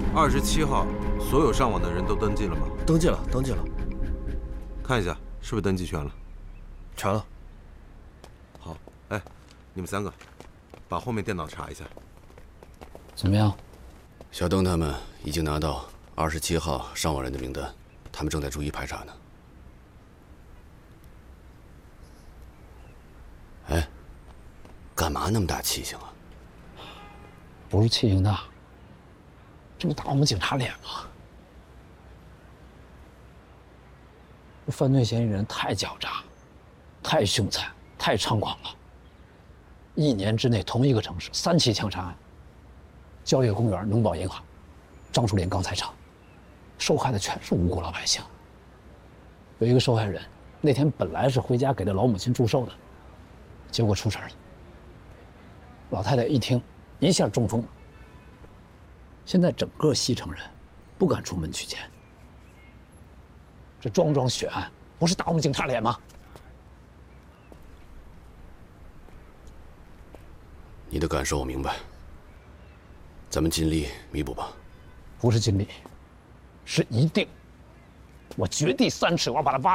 27号，所有上网的人都登记了吗？ 登记了，登记了。 看一下，是不是登记全了？ 全了。 好，哎，你们3个，把后面电脑查一下。 怎么样？ 小邓他们已经拿到27号上网人的名单，他们正在逐一排查呢。哎，干嘛那么大气性啊？ 不是气性大，这不打我们警察脸吗？这犯罪嫌疑人太狡诈，太凶残，太猖狂了。1年之内，同一个城市3起枪杀案：蕉叶公园、农保银行、樟树林钢材厂，受害的全是无辜老百姓。有一个受害人，那天本来是回家给他老母亲祝寿的，结果出事了。老太太一听，一下中风了。现在整个西城人不敢出门取钱。这桩桩血案不是打我们警察脸吗？ 你的感受我明白，咱们尽力弥补吧。 不是尽力，是一定。我掘地3尺，我要把他挖